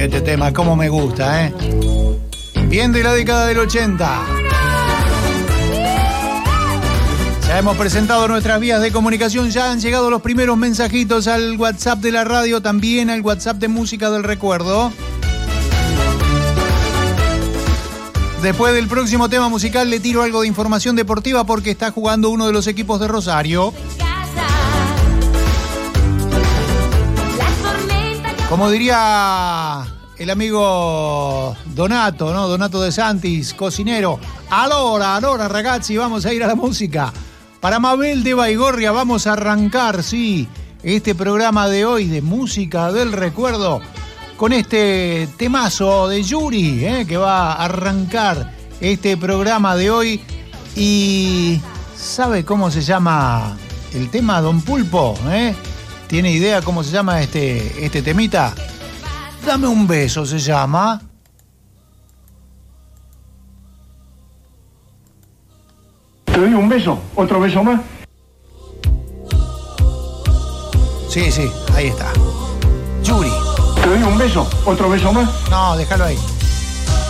este tema, cómo me gusta, ¿eh? Bien de la década del 80. Ya hemos presentado nuestras vías de comunicación, ya han llegado los primeros mensajitos al WhatsApp de la radio, también al WhatsApp de Música del Recuerdo. Después del próximo tema musical le tiro algo de información deportiva porque está jugando uno de los equipos de Rosario. Como diría el amigo Donato, ¿no? Donato De Santis, cocinero. Allora, ragazzi, vamos a ir a la música. Para Mabel de Baigorria vamos a arrancar, sí, este programa de hoy de Música del Recuerdo con este temazo de Yuri, que va a arrancar este programa de hoy. Y ¿sabe cómo se llama el tema, don Pulpo? ¿Tiene idea cómo se llama este temita? Dame un beso se llama. Te doy un beso, otro beso más. Sí, ahí está. Yuri. Te doy un beso, otro beso más. No, déjalo ahí.